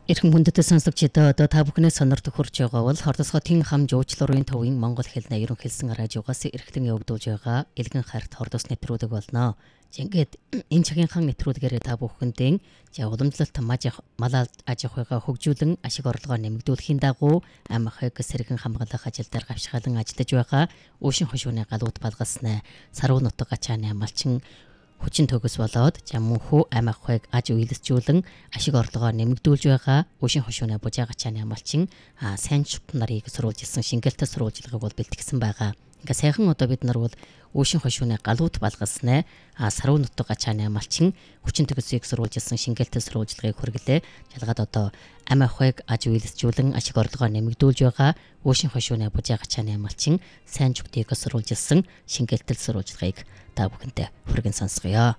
Эрхэм хүндэт сонсогчдоо одоо та бүхнээс сонирхох хүрч байгаа бол Хордосготын хам жуулчлалын төвийн Монгол хэлний ерөнхийлсэн радиогоос эрхлэн явагдуулж байгаа Илгэн хайрт Хордос нэвтрүүлэг болно. Ингээд энэ цагийнхаа нэвтрүүлгээр та бүхэндээ уламжлалт малаад аж ахуйгаа хөгжүүлэн ашиг орлогоо нэмэгдүүлэхийн дагуу ам ахуйг сэргэн хамгаалах ажил дээр гавьшгаалan ажиллаж байгаа Уушин хошууны галууд балгаснаа Сарвын нутаг ачааны амлчин хүчин төгс болоод жаммөнхүү ам ахуйг аж үйлсжүүлэн ашиг орлогоо нэмэгдүүлж байгаа Уушин хошууны бужаагачааны амлчин сайн шүт нарыг сурвалж ирсэн шингэлтэй сурвалжлагыг бол бэлтгэсэн байгаа. Ингээ сайхан одоо бид нар бол Уушин хошууны галууд балгаснаа Сарвын нутаг ачааны амлчин хүчин төгсийг сурвалж ирсэн шингэлтэй сурвалжлагыг хүргэлээ. Жалгаад одоо ам ахуйг аж үйлсжүүлэн ашиг орлогоо нэмэгдүүлж байгаа Уушин хошууны бужаагачааны амлчин сайн шүтийг сурвалж ирсэн шингэлтэй сурвалжлагыг та бүхэнтэй хүргэн сонсгоё.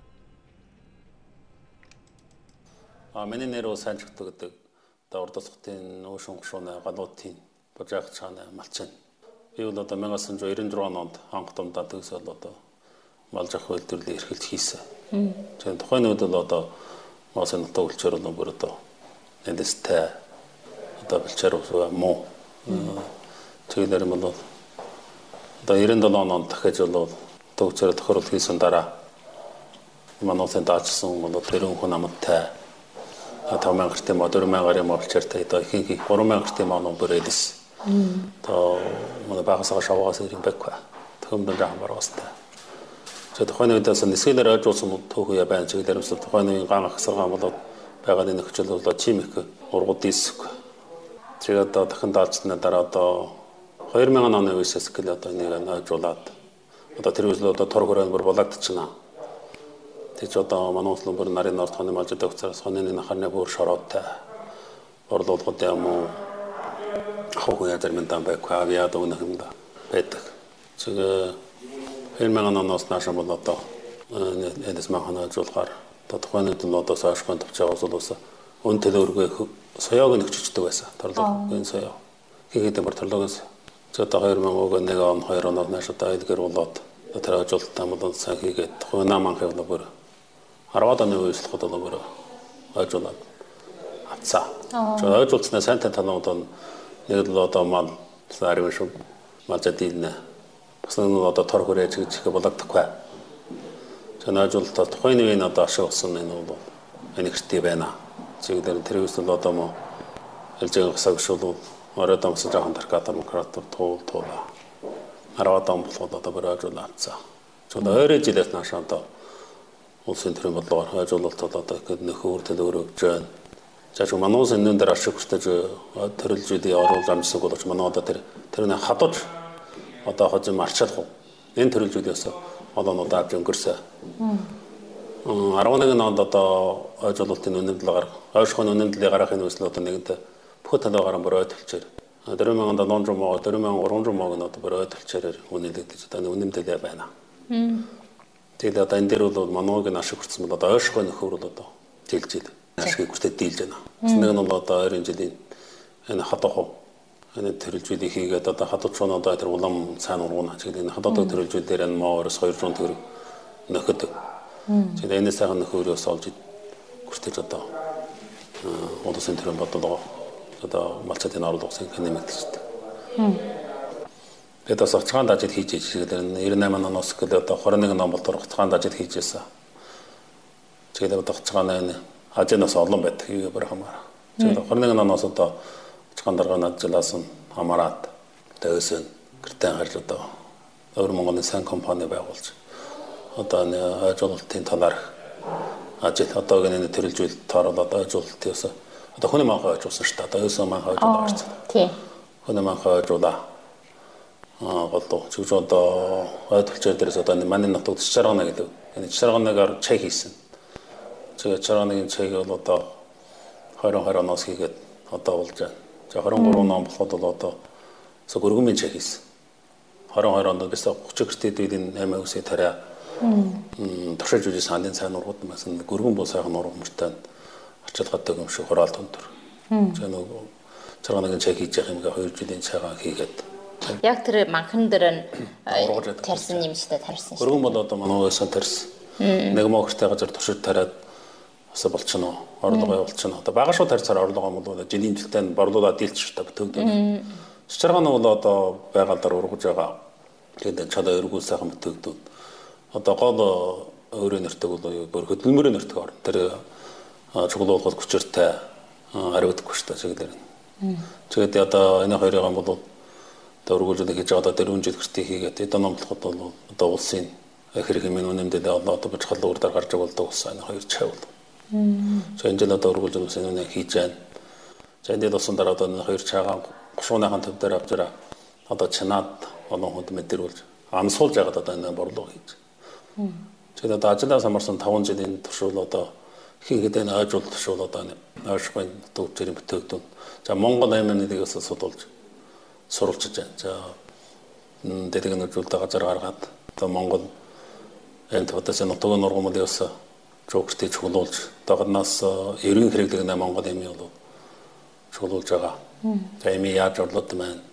Миний нэр сайн шүтэг гэдэг Хордосготын Уушин хошууны галуудын бужаагачааны амлчин. Би бол одоо 1996 онд хангалттай төгсөөл одоо малж ах үйлдвэрлэлийн эрхэлж хийсэн. Тэгээд тухайн үед бол одоо мосын нутаг үлчээр бол бүр одоо эндстэй одоо бэлчээр муу. Тэгээд юм бол одоо 97 онд дахиж бол төгсөөр тохирол хийсэн дараа мануусын даачсан бол тэрэн хүн амттай 5000 гэртээ 4000 гарын бэлчээртэй одоо ихэнх 3000 гэртээ мануу бүрэлсэн. То манай багасаа шавгаас ирэн бэква. Төмдөн хамбаргастай. За тухайн үедээс нэсгэлэр ажуулсан төөхөө байна чиглэлэр өсөлт тухайн үеийн ган ахсаргаа болоод байгааны нөхцөл болоо чимэх ургууд диск. Тэгээд одоо дахин даалцсны дараа одоо 2000 оны үеэс эхэл одоо нэг ажуулаад одоо тэр үеэс одоо тор хүрээнд бүр болоодчихна. Тэгж одоо манайс бүр нарын норд хоны малжид өгцөөс хоны нахарны бүр шорооттай. Орлуулгад юм уу хөөе тэрмэнтан бэква авиад өнөхөнд байдаг. Цэг 2000 оноос наашаа бол одоо эндээс махана ажуулгаар тодорхойн үед нь одоо саашхан төвчөөс улс өн төлөөргөө соёог нэгчдэг байсан. Торлогын соёо. Хийгээд бар торлогоос за одоо 2001 он 2 оноор наашаа айлгэр болоод тэр ажуулалтаа бол сайн хийгээд тухайн наман хэвлээ бүр 10 оны үеэслэхэд бол бүр ажуулаад авцаа. За ажуулснаа сайн танаад нэг л одоо мал сарвын шуг малжадилнэ. Бас нэг одоо тор хүрээж гэж болоодгүй. Санаажуултаа тухайн үеийн одоо ашиг болсон энэ бол энэгтэй байна. Зэгдэр тэрээс л одоо мо элжиг гасагшуул ороод амсаж байгаа таркат демократор туула. 10 он болоод одоо бөрөөжүүл авцаа. Зөв өөрөө жилээс нааш одоо улсын төрийн бодлогоор хажуулалт одоо ихэд нөхөр төлөөрөж байна. За ч мануус энэ дээр ашиг хүсэж төрөлжүүдийн оруулж амжсаг боловч манай одоо тэрний хадууж одоо хожим марчаалах. Энэ төрөлжүүдээс олоонууд авч өнгөрсөн. 11 онд одоо ажуулалтын үнэмдлээр ойшхон үнэмдлийг гаргахын үсэл одоо нэгэнт бүх талаагаар бороо төлчээр 4000 доллар жумоо 4300 жумоо нь одоо бороо төлчээр үнэлэгдэж одоо үнэмдэлээ байна. Тэгээд одоо энэ дээр бол манууг нь ашиг хүртсэн бол одоо ойшхон нөхөр бол одоо тэлжээд ашиг хүртээд дийлж байна. Нэг нь бол одоо 20 жилийн энэ хадах энэ төрөлжүүдийг хийгээд одоо хадуучны одоо тэр улам сайн ургуна гэдэг энэ хадуудаг төрөлжүүд дээр энэ моорос 200 төгрөг нөхөд. Тэгээд энэ сайхан нөхөрөөс олж хүртэж одоо улсын төрийн бодлого одоо малчдын орлогын нэмэгдэжтэй. Тэгээд бас оцгаан дажид хийж байгаа. 98 оноос эхэл одоо 21 он болтор оцгаан дажид хийжсэн. Тэгээд одоо оцгааны ажинаас олон байдаг юу бэр хамаараа. Тэгээд 21 оноос одоо оцгаан даргааны ажлаас нь хамаарат төвсөн гэртээ гарч одоо өөр Монголын сайн компани байгуулж одоо ажуулалтын талаар ажил одоо гэнэ төрөлжүүл тооруулаад ажуулалтаас одоо хүний манхай ажуулсан шүү дээ. Одоо өсөн манхай ажуулсан. Тийм. Хүний манхай ажуулаа. Голдоо чигж одоо ойлголцоо дээрээс одоо манай нутагт чаргана гэдэг. Энэ чарганагаар чай хийсэн. Тэгээд чарганагийн чайг бол одоо 2020 оноос хийгээд одоо болж байна. За 23 он болоход бол одоо гөргөмийн чай хийсэн. 22 онд бис 30 гэртээдийн 8 үсээ тариа туршиж үжи сандын сайн ургууд масан гөргөн бул сайхан ургамжтай арчилгатай юм шиг хороолт өндөр. За нэг чарганагийн чай хийж байгаа юм гээ 2 жилийн чайгаа хийгээд яг тэр манхан дээр тарьсан юм шиг тарьсан шүү. Гөргөн бол одоо манайгаас тарьсан. Нэг мохортой газар туршиж тариад өсө болчихно орлого болчихно. Одоо багашгүй тарьцаар орлого юм бол жилийн жилдээ борлуулаад дийлчих та бүтэгдэн. Чичэргэн нь бол одоо байгалаар ургаж байгаа. Тэгээд чадаа өргүүл сайхан бүтэгдэн. Одоо гол өөрийн нэртэг бол бүр хөдөлмөрийн нэртэг орно. Тэр чуглуулгад хүчиртэй ариудаггүй шүү дээ чиглэлээр. Тэгээд одоо энэ хоёрыг юм бол одоо өргүүлжлэг хийж байгаа одоо дөрвөн жил гэртээ хийгээд эдэн номлоход бол одоо улсын хэрэг юм үнэмдээ одоо бочхол үрдээр гарч байгаа улс энэ хоёр чавл. За энэ жил одоо өргүүлж байгаа юм хийж байна. За энэ улсын дараа одоо энэ хоёр чагаан гушууныхан төв дээр авч байгаа одоо чинаад олон хүнд мэдэрүүлж амсуулж байгаа одоо энэ борлого хийж. Тэгээд одоо ажлаа самарсан 5 жилийн туршуул одоо хийгээд энэ ажил туршуул одоо ойшгүй төвчрийн бүтээгдэхүүн. За Монгол аймагнаас судалж сурвалжиж байна. За дэдгэн нөхцөлтэй газар гаргаад одоо Монгол энэ төдөөс нутаг нургамд яса жогчтэй чуулуулж дагнаас ерөн хэрэглэг нэ Монгол эми бол чуулуулж байгаа. За эми яаж орлоод байна.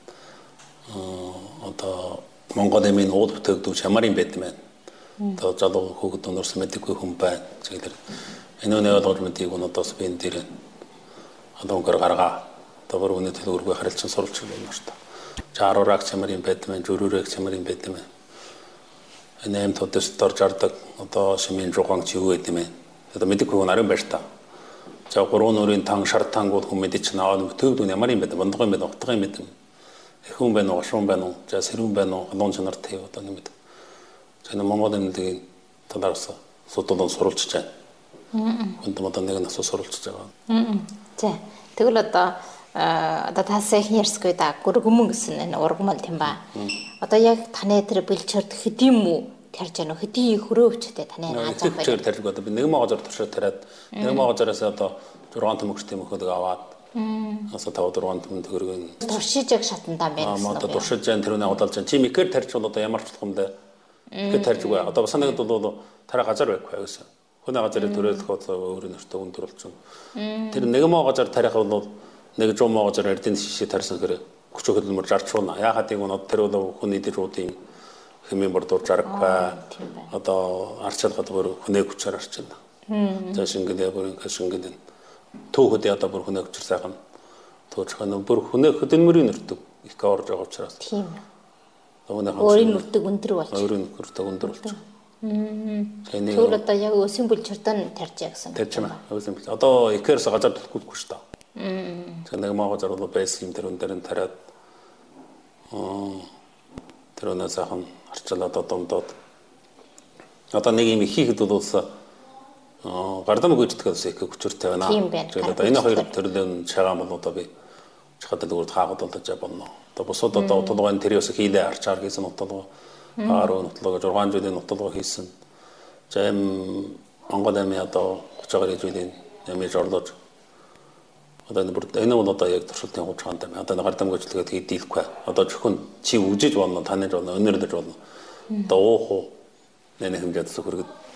Одоо Монгол эмийн уул бүтээгдэхүүн чамарын байд байна. Одоо залуу хүүхэд өнөрс мэдгүй хүн байна. Зэрэг энэ нэг ойлгож мэдгийг өнөөдөөс би энэ дээр одоо өнгөр гаргаа. Одоо бүр үнэ төлөвлөгөө харилцан сурвалж байна шүү дээ. За 10 раг чамарын байд байна, 4 раг чамарын байд байна. Энэ эм төдөс дорж ардаг одоо шимийн жугаан чи юу гэдэг юм бэ? Одоо мэдгүй хүн арын байж та. За 3 нүрийн тан шар тангууд хүн мэдэж наваад бүтээгдэхүүн ямар юм бэ? Бондгоо юм бэ? Утга юм бэ? Хүн байна уу, шуун байна уу, за сэрүүн байна уу, олон чанартай одоо юм бэ. За энэ Монгол эмнэлгийн талаас судалан сурвалжж байна. Энд одоо нэг нас сурвалжж байгаа. За тэгвэл одоо та сайхан ярьсгүй да гүргэмэн гэсэн энэ ургамал тийм ба. Одоо яг таны тэр бэлчээрд хэдийн үү тарж яана хэдийн хөрөө өвчтэй таны хааж байгаа. Хэдийн тарж одоо би 1 магазар туршаад тараад 1 магазараас одоо 6 төмөгчтэй мөхөдөг аваад асаа 5-4 төмөн төгрөгийн туршиж яг шатандаа байна. Одоо туршиж जैन тэрүүнээ удалж जैन чи микер тарж бол одоо ямар ч болгоомдээ микер тарж үгүй. Одоо бас нэг бол тараа газар байхгүй гэсэн. Хүний газрыг төрөлдөх өөрийн нэртэй өндөр болчихно. Тэр 1 магазар тарих бол 1 100 магазар эрдэнэ шишээ тарсан гэрээ хүч хөдөлмөр жарчуuna. Яагаад юм бол тэр бол хүний дэжүүдийн хэмээн бордоор жаргахгүй. Одоо арчилгад бүр хүний хүчээр арчилна. За шингэдэ бүр шингэдэ төөхөд одоо бүр хүний хүчээр сайхан төөхөн бүр хүний хөдөлмөрийн нэртэг их орж байгаа учраас. Тийм. Өөрийн нэртэг өндөр болчих. Өөрийн нэртэг өндөр болчих. Тэр одоо яг өсийн бүлчиртэн тарж ягсан. Тарж байна. Өсийн бүл. Одоо ихээрс газар төлөхгүй шүү дээ. Тэр нэг магазар бол байсан юм тэр өндөр нь тариад тэр өнөө сайхан арчлаад одомдоод одоо нэг юм хийхэд бол гардам гүйцэтгэхээс их хүчтэй байна. Тэгээд одоо энэ хоёр төрлөө чагаан бол одоо би чахад дөрөв хаагад болж байна. Одоо босоод одоо утлагын тэрээс хийлээ арчаар хийсэн утлагаа 10 утлагаа 6 жилийн утлагаа хийсэн. За юм Монгол амын одоо 30 жилийн ямиж орлож одоо энэ бол одоо яг туршилтын хугацаанд байна. Одоо гардам гүйцэтгээд хийдийлэхгүй. Одоо зөвхөн чи үжиж болно, таньж болно, өнөрлөж болно. Одоо уух уу нэ хэмжээд сөхөргөд